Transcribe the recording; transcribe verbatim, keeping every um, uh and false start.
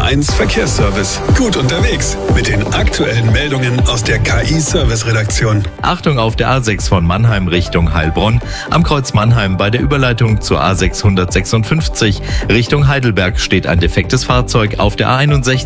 eins Verkehrsservice. Gut unterwegs mit den aktuellen Meldungen aus der K I-Service-Redaktion. Achtung auf der A sechs von Mannheim Richtung Heilbronn. Am Kreuz Mannheim bei der Überleitung zur A sechshundertsechsundfünfzig Richtung Heidelberg steht ein defektes Fahrzeug. Auf der A einundsechzig